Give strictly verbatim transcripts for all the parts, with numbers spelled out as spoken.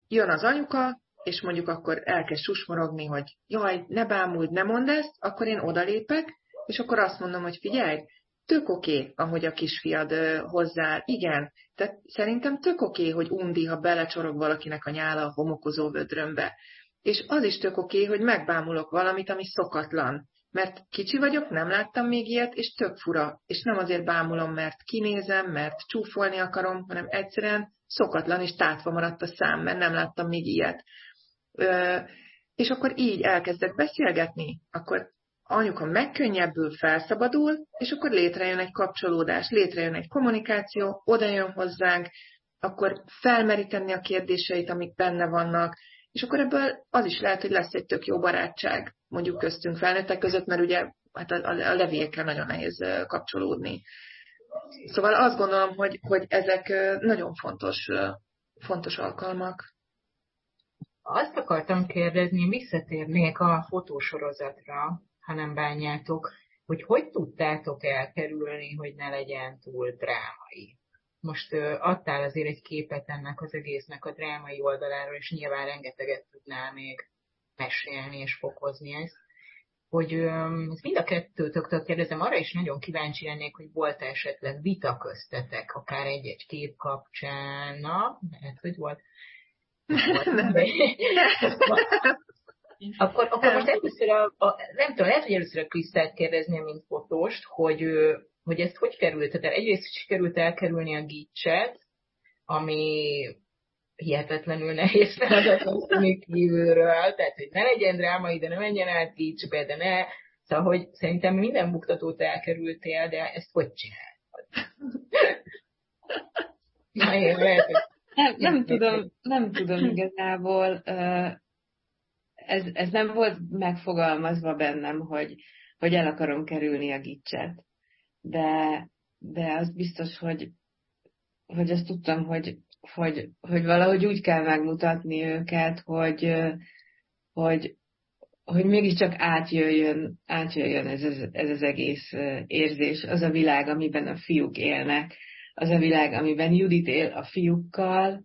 jön az anyuka, és mondjuk akkor elkezd susmorogni, hogy jaj, ne bámuld, ne mondd ezt, akkor én odalépek, és akkor azt mondom, hogy figyelj, tök oké, okay, ahogy a kisfiad hozzá, igen, tehát szerintem tök oké, okay, hogy undi, ha belecsorog valakinek a nyála a homokozó vödrömbe. És az is tök oké, okay, hogy megbámulok valamit, ami szokatlan. Mert kicsi vagyok, nem láttam még ilyet, és tök fura. És nem azért bámulom, mert kinézem, mert csúfolni akarom, hanem egyszerűen szokatlan, és tátva maradt a szám, mert nem láttam még ilyet. Ö, és akkor így elkezdek beszélgetni, akkor anyuka megkönnyebbül, felszabadul, és akkor létrejön egy kapcsolódás, létrejön egy kommunikáció, oda jön hozzánk, akkor felmeri tenni a kérdéseit, amik benne vannak, és akkor ebből az is lehet, hogy lesz egy tök jó barátság, mondjuk köztünk felnőttek között, mert ugye hát a, a levélyekkel nagyon nehéz kapcsolódni. Szóval azt gondolom, hogy, hogy ezek nagyon fontos, fontos alkalmak. Azt akartam kérdezni, visszatérnék a fotósorozatra, ha nem bánjátok, hogy hogy tudtátok elkerülni, hogy ne legyen túl drámai. Most uh, adtál azért egy képet ennek az egésznek a drámai oldaláról, és nyilván rengeteget tudnál még mesélni és fokozni ezt. Hogy um, ezt mind a kettőtöktől kérdezem, arra is nagyon kíváncsi lennék, hogy volt esetleg vita köztetek, akár egy-egy kép kapcsán, na, lehet, hogy volt. akkor, akkor most először a, a, nem tudom, lehet, hogy először a Krisztát kérdezném, mint fotóst, hogy, hogy ezt hogy került? Tehát egyrészt sikerült elkerülni a gicset, ami hihetetlenül nehéz feladat még kívülről, tehát hogy ne legyen drámai, de ne menjen át gicsbe, de ne, szóval, hogy szerintem minden buktatót elkerültél, de ezt hogy csináltad? Na, én lehet, hogy Nem, nem, tudom, nem tudom igazából, ez, ez nem volt megfogalmazva bennem, hogy, hogy el akarom kerülni a gicset. De, de az biztos, hogy, hogy azt tudtam, hogy, hogy, hogy valahogy úgy kell megmutatni őket, hogy, hogy, hogy mégiscsak átjöjjön, átjöjjön ez, ez, ez az egész érzés, az a világ, amiben a fiúk élnek, az a világ, amiben Judit él a fiúkkal.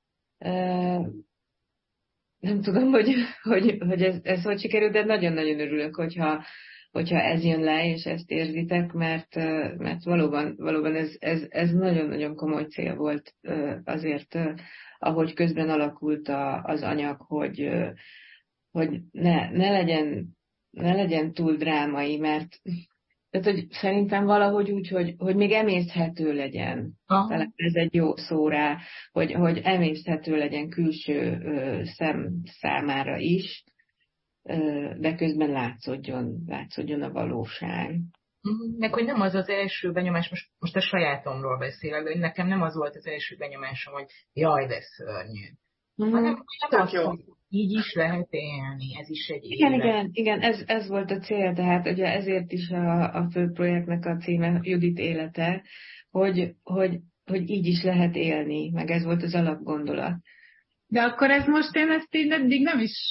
Nem tudom, hogy, hogy, hogy ez, ez hogy sikerült, de nagyon-nagyon örülök, hogyha, hogyha ez jön le, és ezt érzitek, mert, mert valóban, valóban ez, ez, ez nagyon-nagyon komoly cél volt azért, ahogy közben alakult a, az anyag, hogy, hogy ne, ne, legyen, ne legyen túl drámai, mert tehát, hogy szerintem valahogy úgy, hogy, hogy még emészthető legyen. Aha. Talán ez egy jó szó rá, hogy, hogy emészthető legyen külső ö, szem számára is, ö, de közben látszódjon, látszódjon a valóság. Meg hogy nem az az első benyomás, most, most a sajátomról beszélek, de nekem nem az volt az első benyomásom, hogy jaj, de szörnyű. Mm-hmm. Hanem nem az, hogy így is lehet élni, ez is egy igen, élet. Igen, igen, ez, ez volt a cél, tehát ugye ezért is a, a fő projektnek a címe Judit élete, hogy, hogy, hogy így is lehet élni, meg ez volt az alapgondolat. De akkor ez most én ezt így eddig nem is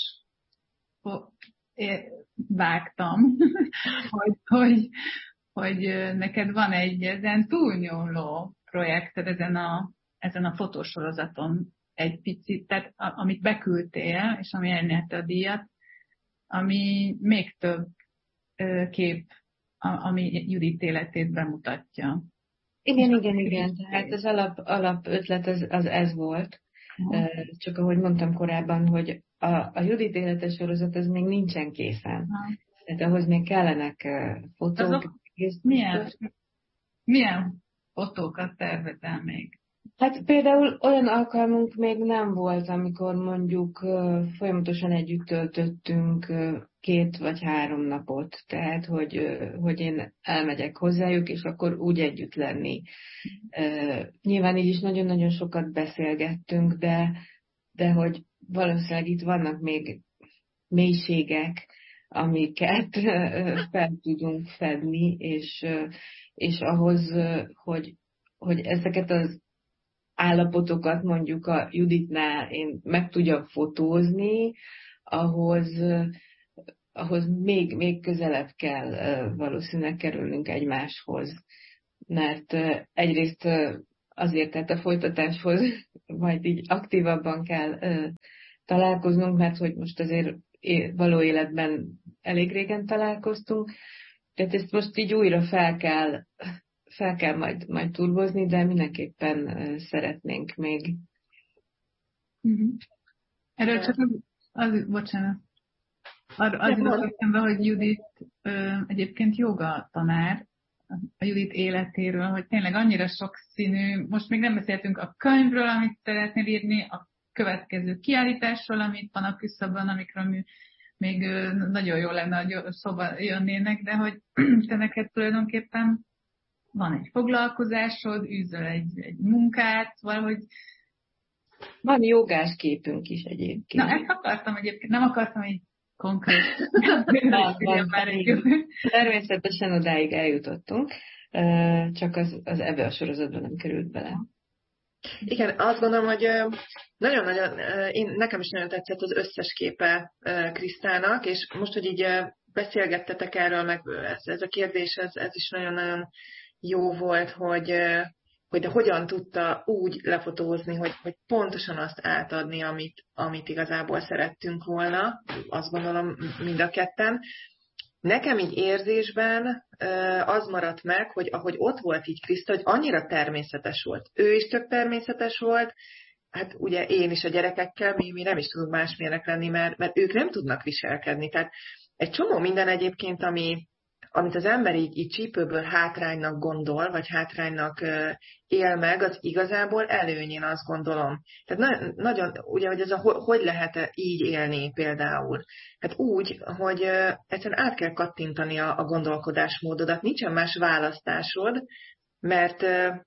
vágtam, hogy, hogy, hogy neked van egy ezen túlnyúló projekted ezen a, ezen a fotósorozaton egy picit, tehát amit beküldtél, és ami elnyerte a díjat, ami még több kép, ami Judit életét bemutatja. Igen, igen, igen. Tehát az alap, alap ötlet az, az ez volt. Uh-huh. Csak ahogy mondtam korábban, hogy a, a Judit élete sorozat az még nincsen készen. Uh-huh. Tehát ahhoz még kellenek fotók. Azok milyen, milyen fotókat tervezel még? Hát például olyan alkalmunk még nem volt, amikor mondjuk folyamatosan együtt töltöttünk két vagy három napot. Tehát, hogy, hogy én elmegyek hozzájuk, és akkor úgy együtt lenni. Nyilván így is nagyon-nagyon sokat beszélgettünk, de, de hogy valószínűleg itt vannak még mélységek, amiket fel tudunk fedni, és, és ahhoz, hogy, hogy ezeket az állapotokat mondjuk a Juditnál én meg tudjam fotózni, ahhoz, ahhoz még, még közelebb kell valószínűleg kerülnünk egymáshoz. Mert egyrészt azért, tehát a folytatáshoz majd így aktívabban kell ö, találkoznunk, mert hogy most azért é- való életben elég régen találkoztunk, tehát ezt most így újra fel kell, fel kell majd, majd turbozni, de mindenképpen ö, szeretnénk még. Uh-huh. Erről csak az, az bocsánat, Ar, az jutott eszembe, hogy Judit ö, egyébként joga tanár, a Judit életéről, hogy tényleg annyira sokszínű, most még nem beszéltünk a könyvről, amit szeretnél írni, a következő kiállításról, amit van a küszöbön, amikről mi, még ö, nagyon jó lenne, hogy szóba jönnének, de hogy te neked tulajdonképpen van egy foglalkozásod, űzöl egy, egy munkát, valahogy. Van jogás képünk is egyébként. Na, ezt akartam egyébként, nem akartam így konkrét. Nem, nem, természetesen odáig eljutottunk, csak az, az ebbe a sorozatban nem került bele. Igen, azt gondolom, hogy nagyon-nagyon, én, nekem is nagyon tetszett az összes képe Krisztának, és most, hogy így beszélgettetek erről, meg ez, ez a kérdés, ez, ez is nagyon-nagyon jó volt, hogy, hogy de hogyan tudta úgy lefotózni, hogy, hogy pontosan azt átadni, amit, amit igazából szerettünk volna, azt gondolom mind a ketten. Nekem így érzésben az maradt meg, hogy ahogy ott volt így Kriszta, hogy annyira természetes volt. Ő is tök természetes volt, hát ugye én is a gyerekekkel, mi, mi nem is tudunk másmilyenek lenni, mert, mert ők nem tudnak viselkedni. Tehát egy csomó minden egyébként, ami, amit az ember így, így csípőből hátránynak gondol, vagy hátránynak él meg, az igazából előny, én azt gondolom. Tehát na, nagyon, ugye, hogy ez a hogy lehet így élni például? Hát úgy, hogy egyszerűen át kell kattintani a, a gondolkodásmódodat, nincsen más választásod, mert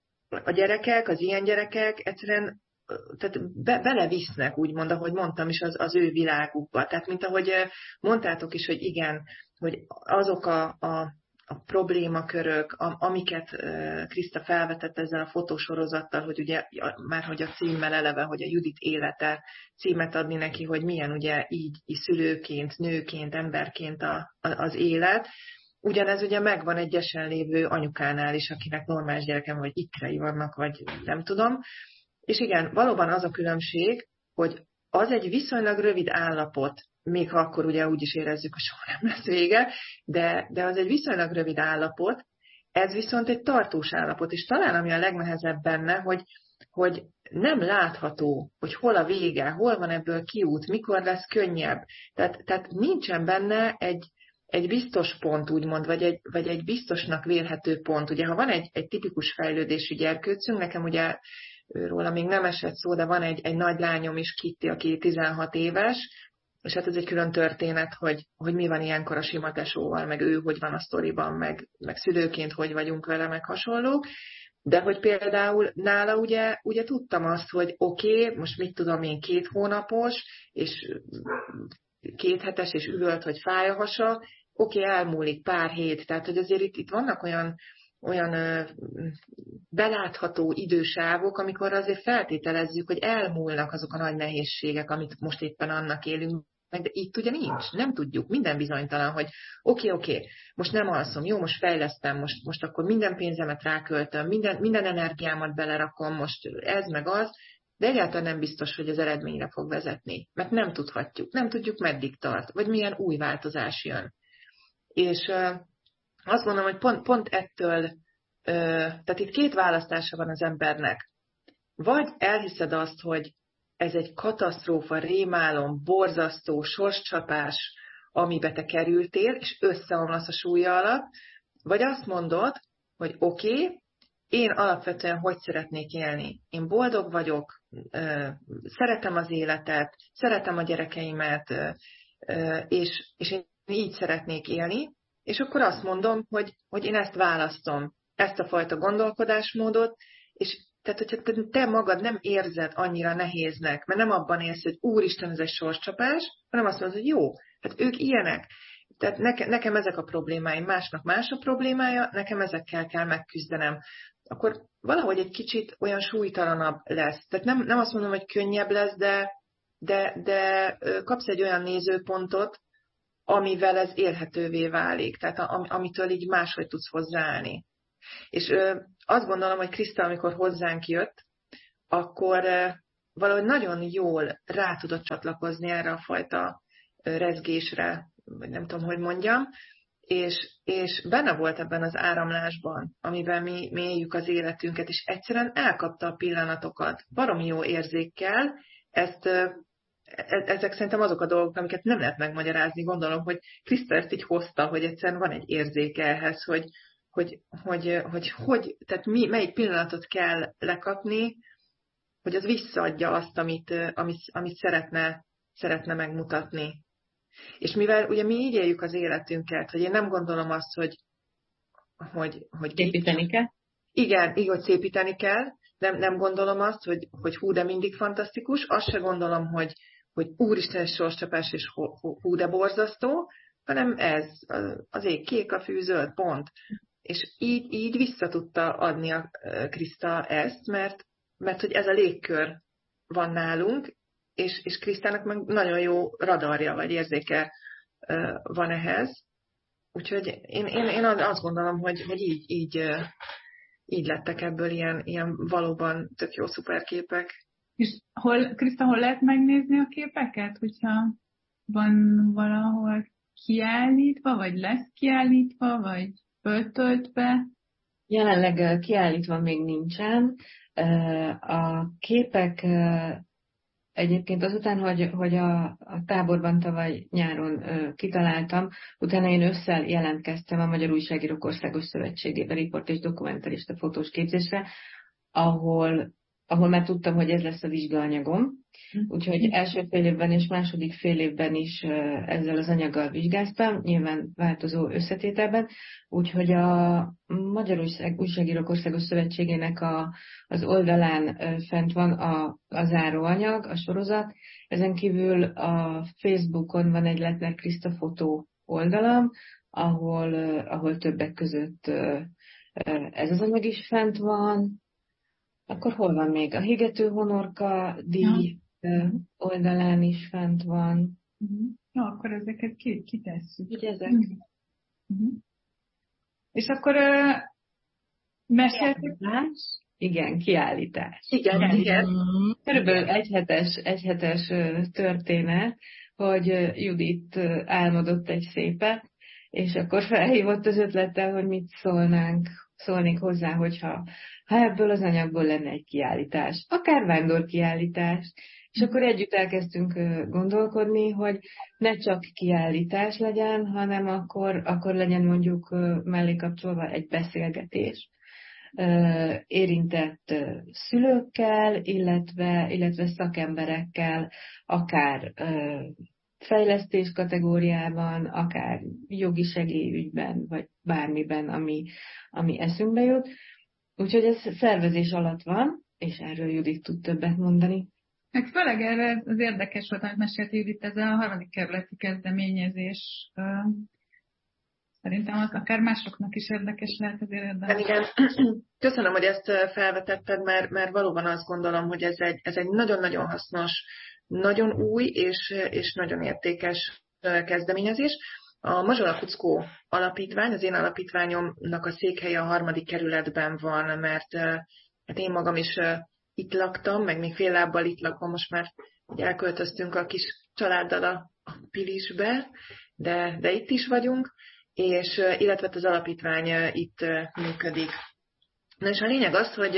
a gyerekek, az ilyen gyerekek egyszerűen tehát be, belevisznek, úgymond, ahogy mondtam is, az, az ő világukba. Tehát, mint ahogy mondtátok is, hogy igen, hogy azok a, a, a problémakörök, a, amiket Kriszta felvetett ezzel a fotósorozattal, hogy ugye már hogy a címmel eleve, hogy a Judit élete címet adni neki, hogy milyen ugye így, így szülőként, nőként, emberként a, a, az élet. Ugyanez ugye megvan egy gyesen lévő anyukánál is, akinek normális gyerekem, vagy ikkrei vannak, vagy nem tudom. És igen, valóban az a különbség, hogy az egy viszonylag rövid állapot, még ha akkor ugye úgy is érezzük, hogy soha nem lesz vége, de, de az egy viszonylag rövid állapot, ez viszont egy tartós állapot, és talán ami a legnehezebb benne, hogy, hogy nem látható, hogy hol a vége, hol van ebből kiút, mikor lesz könnyebb. Tehát, tehát nincsen benne egy, egy biztos pont, úgymond, vagy egy, vagy egy biztosnak vélhető pont. Ugye, ha van egy, egy tipikus fejlődésű gyerkőcünk, nekem ugye róla még nem esett szó, de van egy, egy nagy lányom is, Kitty, aki tizenhat éves, és hát ez egy külön történet, hogy, hogy mi van ilyenkor a sima tesóval, meg ő hogy van a sztoriban, meg, meg szülőként hogy vagyunk vele, meg hasonlók. De hogy például nála ugye, ugye tudtam azt, hogy oké, okay, most mit tudom én, két hónapos, és két hetes, és üvölt, hogy fáj a hasa, oké, okay, elmúlik pár hét, tehát hogy azért itt, itt vannak olyan olyan ö, belátható idősávok, amikor azért feltételezzük, hogy elmúlnak azok a nagy nehézségek, amit most éppen annak élünk, de itt ugye nincs, nem tudjuk, minden bizonytalan, hogy oké, okay, oké, okay, most nem alszom, jó, most fejlesztem, most, most akkor minden pénzemet ráköltöm, minden, minden energiámat belerakom, most ez meg az, de egyáltalán nem biztos, hogy az eredményre fog vezetni, mert nem tudhatjuk, nem tudjuk meddig tart, vagy milyen új változás jön. És azt mondom, hogy pont, pont ettől, tehát itt két választása van az embernek. Vagy elhiszed azt, hogy ez egy katasztrófa, rémálom, borzasztó, sorscsapás, amibe te kerültél, és összeomlasz a súlya alatt, vagy azt mondod, hogy oké, okay, én alapvetően hogy szeretnék élni. Én boldog vagyok, szeretem az életet, szeretem a gyerekeimet, és, és én így szeretnék élni, és akkor azt mondom, hogy, hogy én ezt választom, ezt a fajta gondolkodásmódot, és tehát, hogyha te magad nem érzed annyira nehéznek, mert nem abban élsz, hogy úristen, ez egy sorscsapás, hanem azt mondod, hogy jó, hát ők ilyenek. Tehát nekem, nekem ezek a problémáim, másnak más a problémája, nekem ezekkel kell megküzdenem. Akkor valahogy egy kicsit olyan súlytalanabb lesz. Tehát nem, nem azt mondom, hogy könnyebb lesz, de, de, de kapsz egy olyan nézőpontot, amivel ez élhetővé válik, tehát amitől így máshogy tudsz hozzáállni. És azt gondolom, hogy Kriszta, amikor hozzánk jött, akkor valahogy nagyon jól rá tudott csatlakozni erre a fajta rezgésre, vagy nem tudom, hogy mondjam, és, és benne volt ebben az áramlásban, amiben mi, mi éljük az életünket, és egyszerűen elkapta a pillanatokat, baromi jó érzékkel. Ezt, ezek szerintem azok a dolgok, amiket nem lehet megmagyarázni. Gondolom, hogy Kriszta ezt így hozta, hogy egyszerűen van egy érzéke ehhez, hogy hogy, hogy, hogy, hogy tehát mi, melyik pillanatot kell lekapni, hogy az visszaadja azt, amit, amit, amit szeretne, szeretne megmutatni. És mivel ugye mi így éljük az életünket, hogy én nem gondolom azt, hogy hogy, hogy szépíteni kell? Igen, így, hogy szépíteni kell. Nem, nem gondolom azt, hogy, hogy hú, de mindig fantasztikus. Azt se gondolom, hogy, hogy úristen, és sorscsapás, és hú, de borzasztó, hanem ez, az ég kék, a fű zöld, pont. És így, így vissza tudta adni a Kriszta ezt, mert, mert hogy ez a légkör van nálunk, és, és Krisztának meg nagyon jó radarja, vagy érzéke van ehhez. Úgyhogy én, én, én azt gondolom, hogy, hogy így, így, így lettek ebből ilyen, ilyen valóban tök jó szuperképek. És hol, Kriszta, hol lehet megnézni a képeket, hogyha van valahol kiállítva, vagy lesz kiállítva, vagy föltöltve? Jelenleg kiállítva még nincsen. A képek egyébként azután, hogy, hogy a, a táborban tavaly nyáron kitaláltam, utána én ősszel jelentkeztem a Magyar Újságírók Országos Szövetségébe riport és dokumentarista fotós képzésre, ahol, ahol már tudtam, hogy ez lesz a vizsgaanyagom. Úgyhogy első fél évben és második fél évben is ezzel az anyaggal vizsgáztam, nyilván változó összetételben. Úgyhogy a Magyar Újságírók Országos Szövetségének a, az oldalán fent van a, a záróanyag, a sorozat. Ezen kívül a Facebookon van egy Lettner Kriszta fotó oldalam, ahol, ahol többek között ez az anyag is fent van. Akkor hol van még? A Higető Honorka díj oldalán is fent van. Uh-huh. Jó, akkor ezeket kitesszük. Ugye ezek? Uh-huh. És akkor uh, meséltek? Igen, kiállítás. Igen, igen. igen. Körülbelül egyhetes, egyhetes történet, hogy Judit álmodott egy szépet, és akkor felhívott az ötlettel, hogy mit szólnánk, szólnék hozzá, hogyha ha ebből az anyagból lenne egy kiállítás, akár vándorkiállítás, és akkor együtt elkezdtünk gondolkodni, hogy ne csak kiállítás legyen, hanem akkor, akkor legyen mondjuk mellé kapcsolva egy beszélgetés érintett szülőkkel, illetve, illetve szakemberekkel, akár fejlesztés kategóriában, akár jogi segélyügyben, vagy bármiben, ami, ami eszünkbe jut. Úgyhogy ez szervezés alatt van, és erről Judit tud többet mondani. Meg főleg erre az érdekes volt, amit mesélt Judit, ez a harmadik kerületi kezdeményezés. Szerintem az akár másoknak is érdekes lehet, azért érdemes. Igen, köszönöm, hogy ezt felvetetted, mert, mert valóban azt gondolom, hogy ez egy, ez egy nagyon-nagyon hasznos, nagyon új és, és nagyon értékes kezdeményezés. A Mazsola Kuckó alapítvány, az én alapítványomnak a székhelye a harmadik kerületben van, mert hát én magam is itt laktam, meg még fél lábbal itt lakom, most már elköltöztünk a kis családdal a, a Pilisbe, de, de itt is vagyunk, és illetve az alapítvány itt működik. Na és a lényeg az, hogy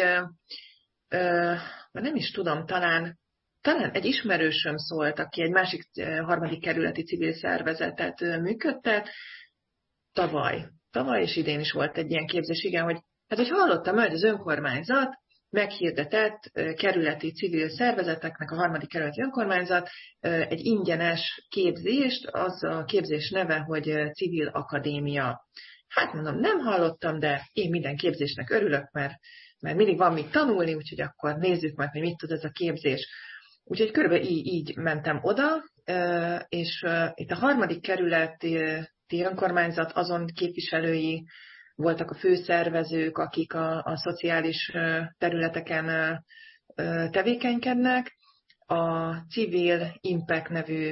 nem is tudom, talán Talán egy ismerősöm szólt, aki egy másik harmadik kerületi civil szervezetet működtet, tavaly. Tavaly és idén is volt egy ilyen képzés, igen, hogy hát, hogy hallottam, hogy az önkormányzat meghirdetett kerületi civil szervezeteknek, a harmadik kerületi önkormányzat egy ingyenes képzést, az a képzés neve, hogy Civil Akadémia. Hát mondom, nem hallottam, de én minden képzésnek örülök, mert, mert mindig van mit tanulni, úgyhogy akkor nézzük meg, hogy mit tud ez a képzés. Úgyhogy körülbelül így, így mentem oda, és itt a harmadik kerületi önkormányzat azon képviselői voltak a főszervezők, akik a, a szociális területeken tevékenykednek, a Civil Impact nevű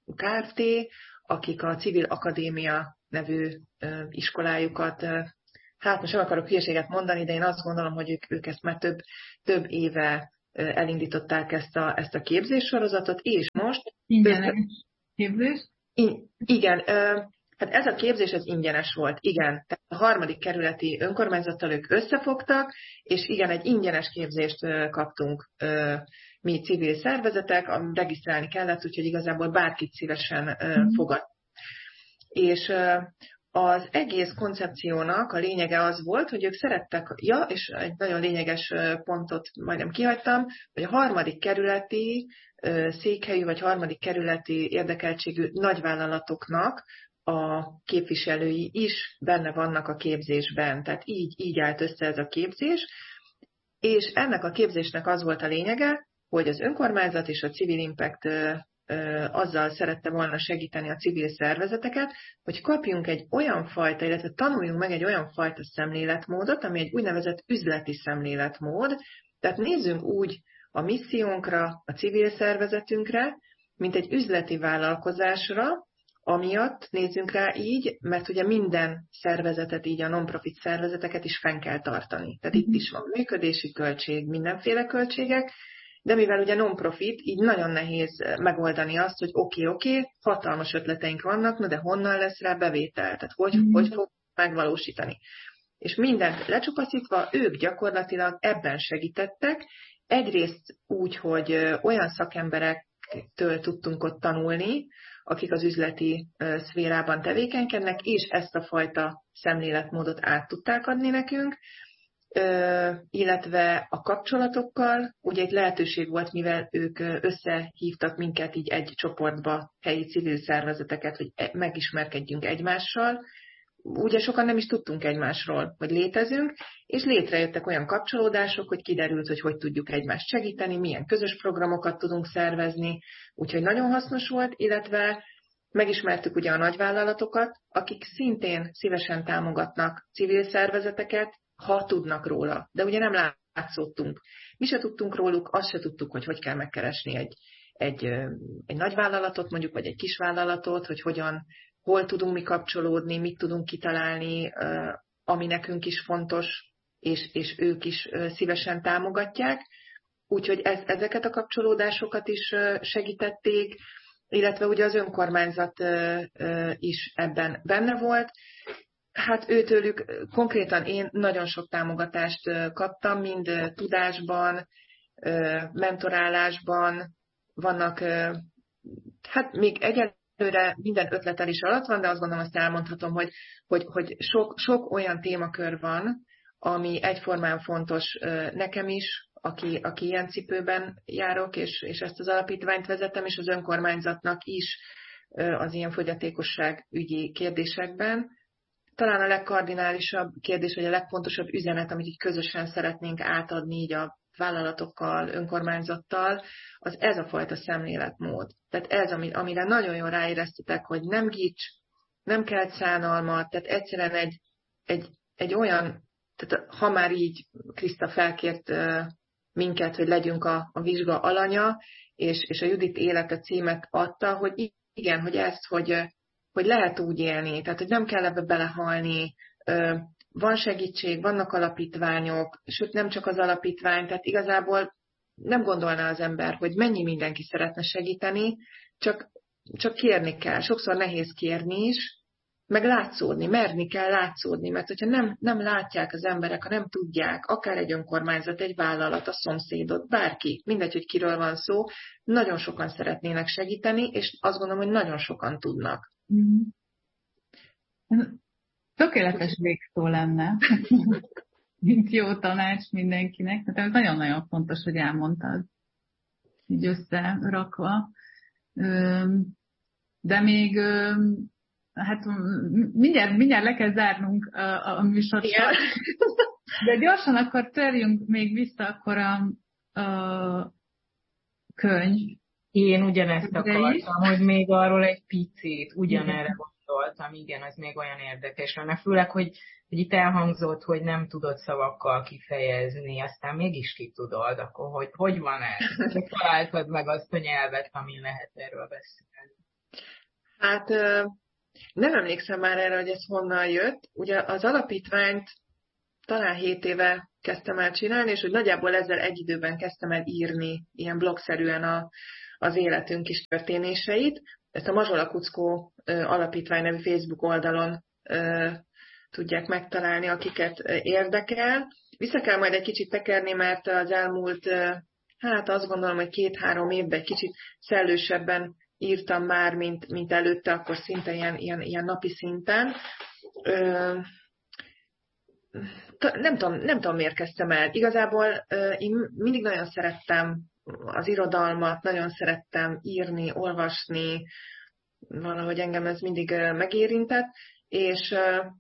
Kft., akik a Civil Akadémia nevű iskolájukat hát most nem akarok hülyeséget mondani, de én azt gondolom, hogy ők, ők ezt már több, több éve elindították ezt a, ezt a képzéssorozatot, és most... Ingyenes képzés? I, igen, hát ez a képzés ez ingyenes volt, igen. Tehát a harmadik kerületi önkormányzattal ők összefogtak, és igen, egy ingyenes képzést kaptunk mi civil szervezetek, regisztrálni kellett, úgyhogy igazából bárkit szívesen fogad. És az egész koncepciónak a lényege az volt, hogy ők szerettek, ja, és egy nagyon lényeges pontot majdnem kihagytam, hogy a harmadik kerületi székhelyű vagy harmadik kerületi érdekeltségű nagyvállalatoknak a képviselői is benne vannak a képzésben. Tehát így, így állt össze ez a képzés, és ennek a képzésnek az volt a lényege, hogy az önkormányzat és a Civil Impact azzal szerette volna segíteni a civil szervezeteket, hogy kapjunk egy olyan fajta, illetve tanuljunk meg egy olyan fajta szemléletmódot, ami egy úgynevezett üzleti szemléletmód. Tehát nézzünk úgy a missziónkra, a civil szervezetünkre, mint egy üzleti vállalkozásra, amiatt nézzünk rá így, mert ugye minden szervezetet, így a non-profit szervezeteket is fenn kell tartani. Tehát itt is van működési költség, mindenféle költségek, de mivel ugye non-profit, így nagyon nehéz megoldani azt, hogy oké, okay, oké, okay, hatalmas ötleteink vannak, na de honnan lesz rá bevétel? Tehát hogy, mm. hogy fog megvalósítani? És mindent lecsupaszítva, ők gyakorlatilag ebben segítettek. Egyrészt úgy, hogy olyan szakemberektől tudtunk ott tanulni, akik az üzleti szférában tevékenykednek, és ezt a fajta szemléletmódot át tudták adni nekünk, illetve a kapcsolatokkal, ugye egy lehetőség volt, mivel ők összehívtak minket így egy csoportba, helyi civil szervezeteket, hogy megismerkedjünk egymással. Ugye sokan nem is tudtunk egymásról, hogy létezünk, és létrejöttek olyan kapcsolódások, hogy kiderült, hogy hogy tudjuk egymást segíteni, milyen közös programokat tudunk szervezni, úgyhogy nagyon hasznos volt, illetve megismertük ugye a nagyvállalatokat, akik szintén szívesen támogatnak civil szervezeteket, ha tudnak róla, de ugye nem látszottunk. Mi se tudtunk róluk, azt se tudtuk, hogy hogy kell megkeresni egy, egy, egy nagyvállalatot, mondjuk, vagy egy kisvállalatot, hogy hogyan, hol tudunk mi kapcsolódni, mit tudunk kitalálni, ami nekünk is fontos, és, és ők is szívesen támogatják. Úgyhogy ez, ezeket a kapcsolódásokat is segítették, illetve ugye az önkormányzat is ebben benne volt. Hát őtőlük konkrétan én nagyon sok támogatást kaptam, mind tudásban, mentorálásban, vannak, hát még egyelőre minden ötletelés alatt van, de azt gondolom, azt elmondhatom, hogy, hogy, hogy sok, sok olyan témakör van, ami egyformán fontos nekem is, aki, aki ilyen cipőben járok, és, és ezt az alapítványt vezetem, és az önkormányzatnak is az ilyen fogyatékosság ügyi kérdésekben. Talán a legkardinálisabb kérdés, vagy a legfontosabb üzenet, amit így közösen szeretnénk átadni így a vállalatokkal, önkormányzattal, az ez a fajta szemléletmód. Tehát ez, amire nagyon jól ráéreztetek, hogy nem gics, nem kelt szánalmat, tehát egyszerűen egy, egy, egy olyan, tehát ha már így Kriszta felkért minket, hogy legyünk a, a vizsga alanya, és, és a Judit élete címet adta, hogy igen, hogy ezt, hogy hogy lehet úgy élni, tehát hogy nem kell ebbe belehalni, van segítség, vannak alapítványok, sőt nem csak az alapítvány, tehát igazából nem gondolná az ember, hogy mennyi mindenki szeretne segíteni, csak, csak kérni kell. Sokszor nehéz kérni is, meg látszódni, merni kell látszódni, mert hogyha nem, nem látják az emberek, ha nem tudják, akár egy önkormányzat, egy vállalat, a szomszédot, bárki, mindegy, hogy kiről van szó, nagyon sokan szeretnének segíteni, és azt gondolom, hogy nagyon sokan tudnak. Mm. Tökéletes végszó lenne, mint jó tanács mindenkinek. Tehát ez nagyon-nagyon fontos, hogy elmondtad, így összerakva. De még hát mindjárt, mindjárt le kell zárnunk a, a műsort. De gyorsan akkor törjünk még vissza akkor a, a könyv. Én ugyanezt akartam, hogy még arról egy picit, ugyanerre gondoltam, igen, az még olyan érdekes lenne. Főleg, hogy, hogy itt elhangzott, hogy nem tudod szavakkal kifejezni, aztán mégis ki tudod, akkor hogy, hogy van ez? Hogy találtad meg azt a nyelvet, amin lehet erről beszélni? Hát nem emlékszem már erre, hogy ez honnan jött. Ugye az alapítványt talán hét éve kezdtem el csinálni, és hogy nagyjából ezzel egy időben kezdtem el írni ilyen blogszerűen a, az életünk kis történéseit. Ezt a Mazsola Kuckó Alapítvány nevű Facebook oldalon ö, tudják megtalálni, akiket érdekel. Vissza kell majd egy kicsit tekerni, mert az elmúlt, ö, hát azt gondolom, hogy két-három évben egy kicsit szellősebben írtam már, mint, mint előtte, akkor szinte ilyen, ilyen, ilyen napi szinten. Ö, nem, tudom, nem tudom, miért kezdtem el. Igazából ö, én mindig nagyon szerettem az irodalmat, nagyon szerettem írni, olvasni, valahogy engem ez mindig megérintett, és,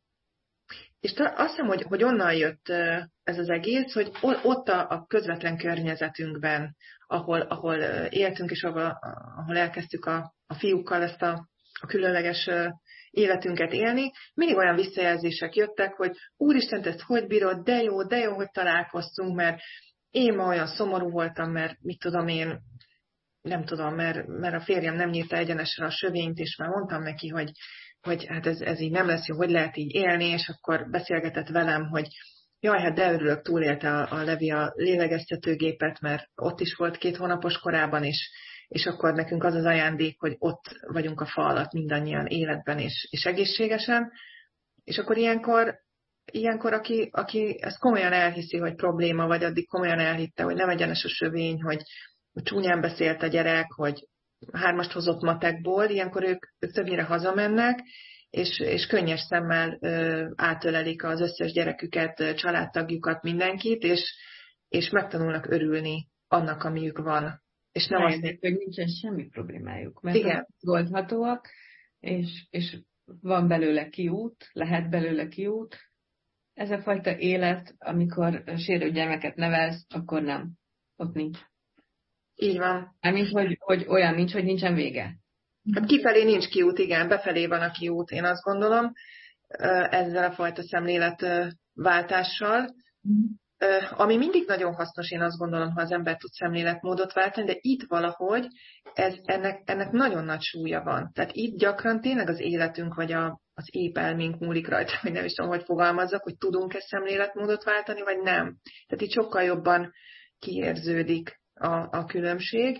és azt hiszem, hogy, hogy onnan jött ez az egész, hogy ott a, a közvetlen környezetünkben, ahol, ahol éltünk, és ahol, ahol elkezdtük a, a fiúkkal ezt a, a különleges életünket élni, mindig olyan visszajelzések jöttek, hogy úristen, te ezt hogy bírod, de jó, de jó, hogy találkoztunk, mert én ma olyan szomorú voltam, mert mit tudom én, nem tudom, mert, mert a férjem nem nyírta egyenesre a sövényt, és már mondtam neki, hogy, hogy hát ez, ez így nem lesz jó, hogy lehet így élni, és akkor beszélgetett velem, hogy jaj, hát de örülök, túlélte a, a Levi a lélegeztetőgépet, mert ott is volt két hónapos korában, és, és akkor nekünk az az ajándék, hogy ott vagyunk a fa alatt mindannyian életben és, és egészségesen, és akkor ilyenkor, ilyenkor aki, aki ezt komolyan elhiszi, hogy probléma, vagy addig komolyan elhitte, hogy nem egyenes a sövény, hogy csúnyán beszélt a gyerek, hogy hármast hozott matekból, ilyenkor ők, ők többnyire hazamennek, és, és könnyes szemmel ö, átölelik az összes gyereküket, családtagjukat, mindenkit, és, és megtanulnak örülni annak, amiük van. És nem azt mondjuk, hogy nincsen semmi problémájuk, mert igen. Goldhatóak, és, és van belőle kiút, lehet belőle kiút. Ez a fajta élet, amikor sérült gyermeket nevelsz, akkor nem. Ott nincs. Így van. Mármint, hogy, hogy olyan nincs, hogy nincsen vége. Hát kifelé nincs kiút, igen, befelé van a kiút, én azt gondolom, ezzel a fajta szemléletváltással. Mm. Ami mindig nagyon hasznos, én azt gondolom, ha az ember tud szemléletmódot váltani, de itt valahogy ez, ennek, ennek nagyon nagy súlya van. Tehát itt gyakran tényleg az életünk, vagy a, az épp elménk múlik rajta, hogy nem is tudom, hogy fogalmazzak, hogy tudunk-e szemléletmódot váltani, vagy nem. Tehát itt sokkal jobban kiérződik a, a különbség.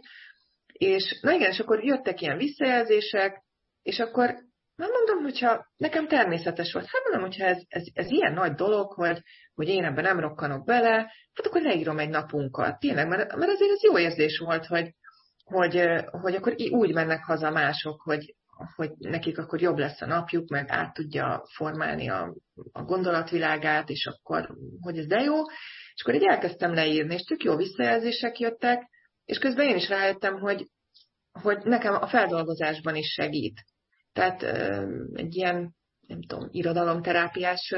És na igen, és akkor jöttek ilyen visszajelzések, és akkor nem mondom, hogyha nekem természetes volt. Hát mondom, hogyha ez, ez, ez ilyen nagy dolog, hogy, hogy én ebben nem rokkanok bele, hát akkor leírom egy napunkat. Tényleg, mert, mert azért ez jó érzés volt, hogy, hogy, hogy akkor úgy mennek haza mások, hogy, hogy nekik akkor jobb lesz a napjuk, meg át tudja formálni a, a gondolatvilágát, és akkor, hogy ez de jó. És akkor így elkezdtem leírni, és tök jó visszajelzések jöttek, és közben én is rájöttem, hogy, hogy nekem a feldolgozásban is segít. Tehát egy ilyen, nem tudom, irodalomterápiás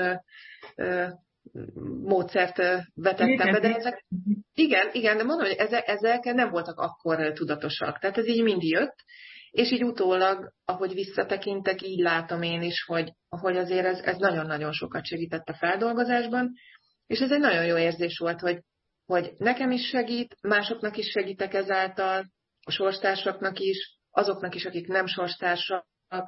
módszert vetettem be, de ezek, igen, igen, de mondom, hogy ezek, ezek nem voltak akkor tudatosak. Tehát ez így mind jött, és így utólag, ahogy visszatekintek, így látom én is, hogy, hogy azért ez, ez nagyon-nagyon sokat segített a feldolgozásban, és ez egy nagyon jó érzés volt, hogy, hogy nekem is segít, másoknak is segítek ezáltal, a sorstársaknak is, azoknak is, akik nem sorstársak,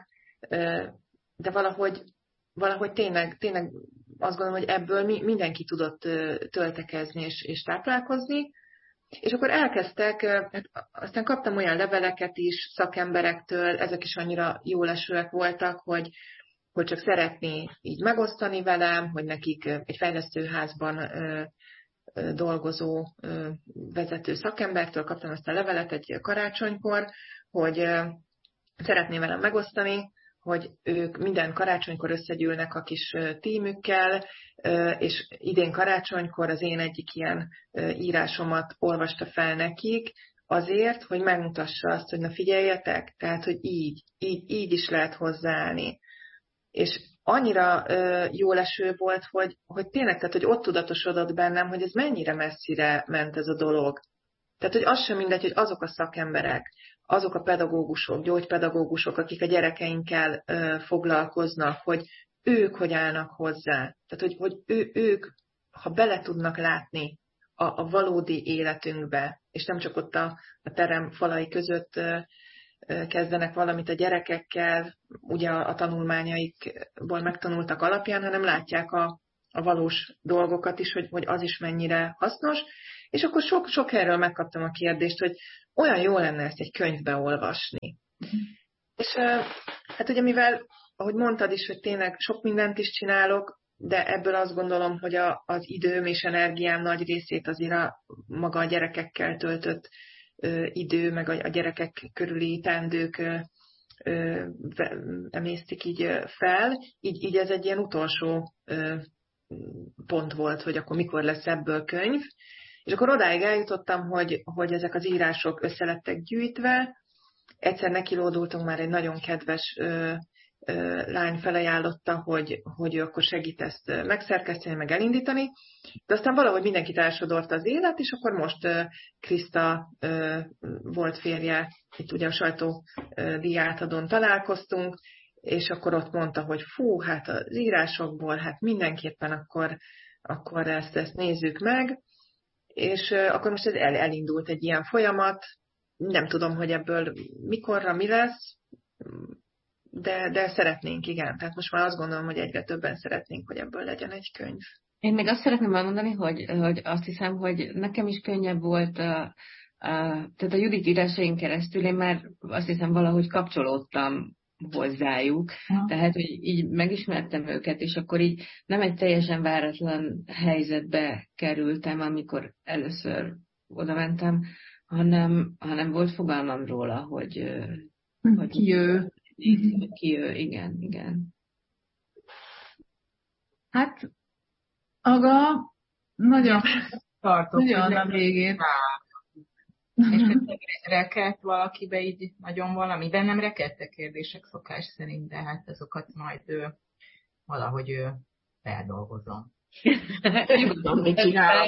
de valahogy, valahogy tényleg, tényleg azt gondolom, hogy ebből mindenki tudott töltekezni és, és táplálkozni. És akkor elkezdtek, hát aztán kaptam olyan leveleket is szakemberektől, ezek is annyira jólesőek voltak, hogy, hogy csak szeretné így megosztani velem, hogy nekik egy fejlesztőházban dolgozó vezető szakembertől kaptam ezt a levelet egy karácsonykor, hogy szeretné velem megosztani, hogy ők minden karácsonykor összegyűlnek a kis tímükkel, és idén karácsonykor az én egyik ilyen írásomat olvasta fel nekik, azért, hogy megmutassa azt, hogy na figyeljetek, tehát, hogy így, így, így is lehet hozzáállni. És annyira jóleső volt, hogy, hogy tényleg, tehát, hogy ott tudatosodott bennem, hogy ez mennyire messzire ment ez a dolog. Tehát, hogy az sem mindegy, hogy azok a szakemberek, azok a pedagógusok, gyógypedagógusok, akik a gyerekeinkkel ö, foglalkoznak, hogy ők hogy állnak hozzá. Tehát, hogy, hogy ő, ők, ha bele tudnak látni a, a valódi életünkbe, és nem csak ott a, a terem falai között ö, ö, kezdenek valamit a gyerekekkel, ugye a, a tanulmányaikból megtanultak alapján, hanem látják a, a valós dolgokat is, hogy, hogy az is mennyire hasznos. És akkor sok, sok erről megkaptam a kérdést, hogy olyan jó lenne ezt egy könyvbe olvasni. Mm. És hát ugye mivel, ahogy mondtad is, hogy tényleg sok mindent is csinálok, de ebből azt gondolom, hogy a, az időm és energiám nagy részét azért a maga a gyerekekkel töltött ö, idő, meg a, a gyerekek körüli teendők ö, ö, emésztik így fel. Így, így ez egy ilyen utolsó ö, pont volt, hogy akkor mikor lesz ebből könyv. És akkor odáig eljutottam, hogy, hogy ezek az írások össze lettek gyűjtve. Egyszer nekilódultunk, már egy nagyon kedves ö, ö, lány felajánlotta, hogy, hogy ő akkor segít ezt megszerkeszteni, meg elindítani. De aztán valahogy mindenkit elsodort az élet, és akkor most ö, Kriszta ö, volt férje, itt ugye a sajtó ö, díjátadón találkoztunk, és akkor ott mondta, hogy fú, hát az írásokból, hát mindenképpen akkor, akkor ezt, ezt nézzük meg. És uh, akkor most ez el, elindult egy ilyen folyamat, nem tudom, hogy ebből mikorra mi lesz, de, de szeretnénk, igen. Tehát most már azt gondolom, hogy egyre többen szeretnénk, hogy ebből legyen egy könyv. Én még azt szeretném elmondani, hogy, hogy azt hiszem, hogy nekem is könnyebb volt, a, a, tehát a Judit írásain keresztül én már azt hiszem valahogy kapcsolódtam hozzájuk, ja. Tehát, hogy így megismertem őket, és akkor így nem egy teljesen váratlan helyzetbe kerültem, amikor először oda mentem, hanem, hanem volt fogalmam róla, hogy, hogy ki ő. Ki ő, igen, igen. Hát, Aga, nagyon tartok, nagyon a végén. És hogy rekedt valakibe így nagyon valami, de nem rekedtek kérdések szokás szerint, de hát azokat majd ő, valahogy ő feldolgozom. Nyugodtan mit csinálom.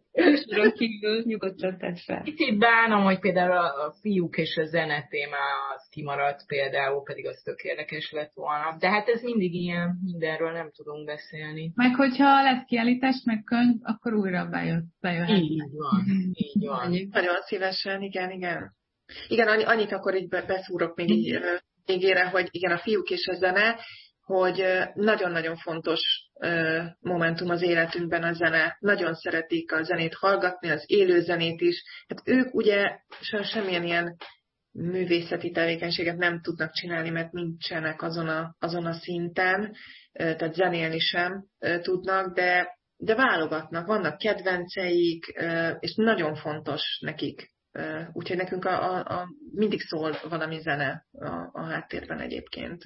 Nyugodtan tett fel. Itt így bánom, hogy például a fiúk és a zene téma az kimaradt például, pedig az tök érdekes lett volna. De hát ez mindig ilyen, mindenről nem tudunk beszélni. Meg hogyha lesz kiállítás, meg könyv, akkor újra bejött, bejöhet. Így van, így van. Nagyon szívesen, igen, igen. Igen, annyit akkor így beszúrok még így végére, hogy igen, a fiúk és a zene, hogy nagyon-nagyon fontos momentum az életünkben a zene. Nagyon szeretik a zenét hallgatni, az élő zenét is. Hát ők ugye semmilyen ilyen művészeti tevékenységet nem tudnak csinálni, mert nincsenek azon a, azon a szinten, tehát zenélni sem tudnak, de, de válogatnak, vannak kedvenceik, és nagyon fontos nekik. Úgyhogy nekünk a, a, a, mindig szól valami zene a, a háttérben egyébként.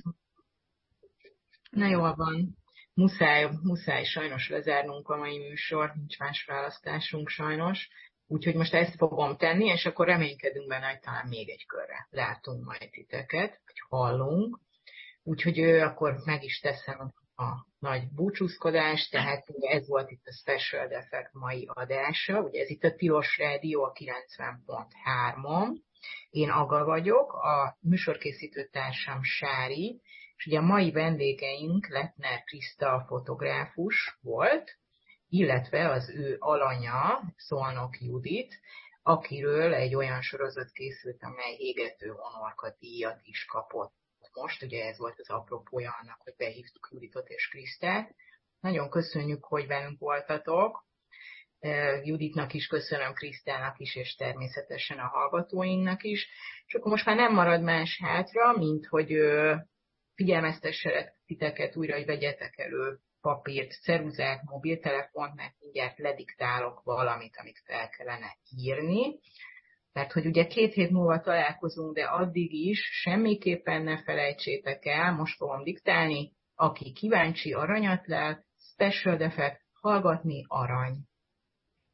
Na jól van. Muszáj, muszáj sajnos lezárnunk a mai műsort, nincs más választásunk sajnos. Úgyhogy most ezt fogom tenni, és akkor reménykedünk benne, hogy talán még egy körre látunk majd titeket, vagy hallunk. Úgyhogy ő, akkor meg is teszem a nagy búcsúzkodást, tehát ugye ez volt itt a Special Effect mai adása, ugye ez itt a Tilos Rádió a kilencven pont három. Én Aga vagyok, a műsorkészítő társam Sári, és ugye a mai vendégeink Lettner Kriszta fotográfus volt, illetve az ő alanya, Szolnok Judit, akiről egy olyan sorozat készült, amely égető honorka díjat is kapott. Most ugye ez volt az apropója annak, hogy behívtuk Juditot és Krisztát. Nagyon köszönjük, hogy velünk voltatok. Juditnak is köszönöm, Krisztának is, és természetesen a hallgatóinknak is. És akkor most már nem marad más hátra, mint hogy figyelmeztesselek titeket újra, hogy vegyetek elő papírt, ceruzát, mobiltelefont, mert mindjárt lediktálok valamit, amit fel kellene írni. Mert hogy ugye két hét múlva találkozunk, de addig is semmiképpen ne felejtsétek el, most fogom diktálni, aki kíváncsi, aranyat lel, Special Effect, hallgatni arany.